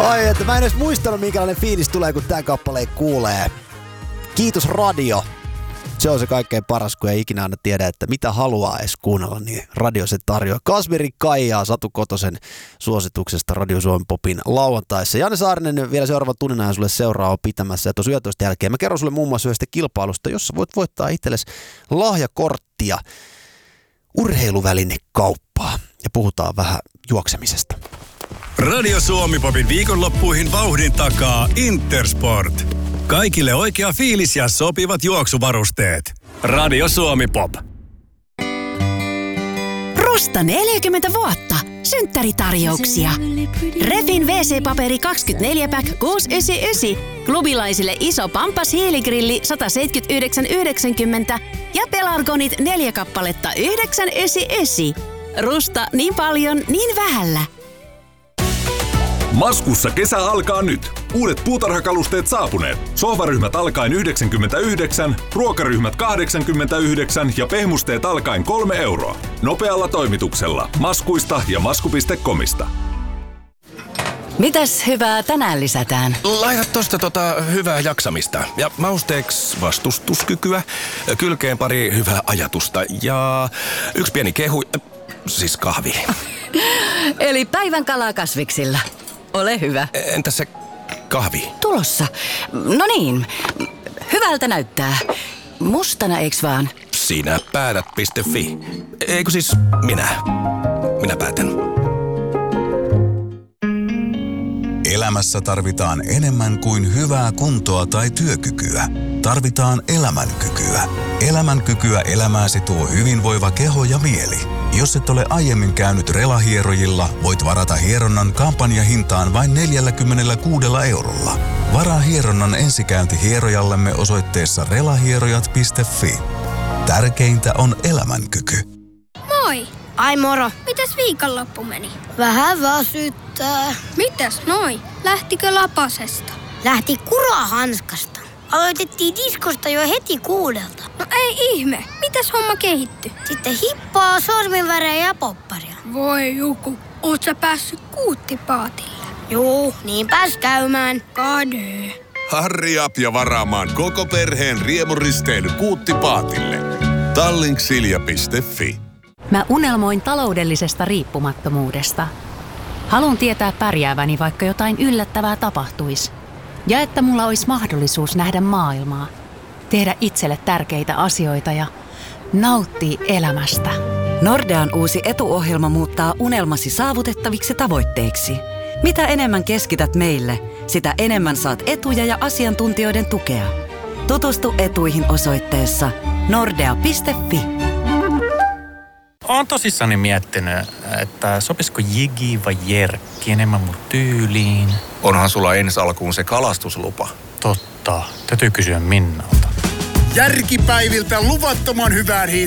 Ai, että mä en edes muistanut, minkälainen fiilis tulee, kun tää kappaleen kuulee. Kiitos radio. Se on se kaikkein paras, kun ei ikinä aina tiedä, että mitä haluaa edes kuunnella, niin radio se tarjoaa. Kasmiri Kaijaa Satu Kotosen suosituksesta Radio Suomi Popin lauantaissa. Janne Saarinen vielä seuraavan tunnin ajan sulle seuraa pitämässä. Ja tuossa 11 jälkeen mä kerron sulle muun muassa yhdestä kilpailusta, jossa voit voittaa itsellesi lahjakorttia urheiluvälinekauppaa. Ja puhutaan vähän juoksemisesta. Radio Suomi Popin viikonloppuihin vauhdin takaa Intersport. Kaikille oikea fiilis ja sopivat juoksuvarusteet. Radio Suomi Pop. Rusta 40 vuotta. Synttäritarjouksia. Refin WC-paperi 24-pack 699. Klubilaisille iso Pampas hiiligrilli 179,90 ja Pelargonit 4 kappaletta 999. Rusta niin paljon, niin vähällä. Maskussa kesä alkaa nyt. Uudet puutarhakalusteet saapuneet. Sohvaryhmät alkaen 99, ruokaryhmät 89 ja pehmusteet alkaen 3 euroa. Nopealla toimituksella. Maskuista ja masku.comista. Mitäs hyvää tänään lisätään? Laita tosta hyvää jaksamista ja mausteeksi vastustuskykyä, kylkeen pari hyvää ajatusta ja yksi pieni kehu, siis kahvi. Eli päivän kalaa kasviksilla. Ole hyvä. Entäs se kahvi? Tulossa. No niin, hyvältä näyttää. Mustana eiks vaan? Sinä päätät.fi. Eikö siis minä päätän. Elämässä tarvitaan enemmän kuin hyvää kuntoa tai työkykyä. Tarvitaan elämänkykyä. Elämänkykyä elämääsi tuo hyvinvoiva keho ja mieli. Jos et ole aiemmin käynyt relahierojilla, voit varata hieronnan kampanjahintaan vain 46 eurolla. Varaa hieronnan ensikäynti hierojallemme osoitteessa relahierojat.fi. Tärkeintä on elämänkyky. Moi! Ai moro. Mitäs viikonloppu meni? Vähän väsyttää. Mitäs noi? Lähtikö lapasesta? Lähti kurahanskasta. Aloitettiin diskosta jo heti 6. No ei ihme. Mitäs homma kehittyi? Sitten hippaa, sorminvärejä ja popparia. Voi joku. Oot sä päässyt kuuttipaatille? Juu, niin pääs käymään. Kade. Hurry up ja varaamaan koko perheen riemuristeily kuuttipaatille. Tallinksilja.fi. Mä unelmoin taloudellisesta riippumattomuudesta. Haluan tietää pärjääväni, vaikka jotain yllättävää tapahtuisi. Ja että mulla olisi mahdollisuus nähdä maailmaa, tehdä itselle tärkeitä asioita ja nauttia elämästä. Nordean uusi etuohjelma muuttaa unelmasi saavutettaviksi tavoitteiksi. Mitä enemmän keskität meille, sitä enemmän saat etuja ja asiantuntijoiden tukea. Tutustu etuihin osoitteessa nordea.fi. Oon tosissani miettinyt, että sopisiko Jigi vai Jerkki enemmän mun tyyliin. Onhan sulla ensi alkuun se kalastuslupa. Totta. Täytyy kysyä Minnalta. Järkipäiviltä luvattoman hyvään hintaan.